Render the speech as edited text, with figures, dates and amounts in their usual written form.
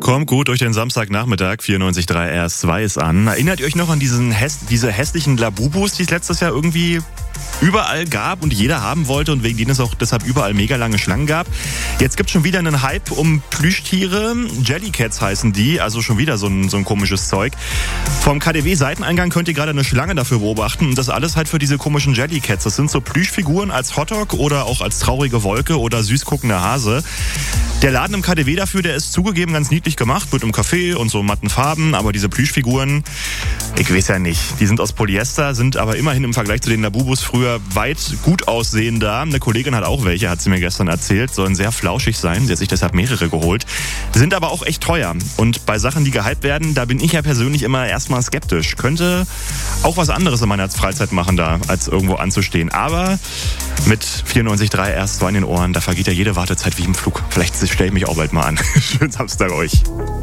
Kommt gut durch den Samstagnachmittag, 94.3 RS2 ist an. Erinnert ihr euch noch an diese hässlichen Labubus, die es letztes Jahr irgendwie überall gab und jeder haben wollte und wegen denen es auch deshalb überall mega lange Schlangen gab? Jetzt gibt es schon wieder einen Hype um Plüschtiere. Jellycats heißen die, also schon wieder so ein komisches Zeug. Vom KaDeWe-Seiteneingang könnt ihr gerade eine Schlange dafür beobachten und das alles halt für diese komischen Jellycats. Das sind so Plüschfiguren als Hotdog oder auch als traurige Wolke oder süß guckender Hase. Der Laden im KaDeWe dafür, der ist zugegeben ganz niedlich gemacht, wird im Café und so matten Farben, aber diese Plüschfiguren, ich weiß ja nicht, die sind aus Polyester, sind aber immerhin im Vergleich zu den Labubus früher weit gut aussehender. Eine Kollegin hat auch welche, hat sie mir gestern erzählt, sollen sehr flauschig sein, sie hat sich deshalb mehrere geholt, sind aber auch echt teuer. Und bei Sachen, die gehypt werden, da bin ich ja persönlich immer erstmal skeptisch. Könnte auch was anderes in meiner Freizeit machen da, als irgendwo anzustehen. Aber mit 94.3 RS2 in den Ohren, da vergeht ja jede Wartezeit wie im Flug. Vielleicht stelle ich mich auch bald mal an. Schönen Samstag euch.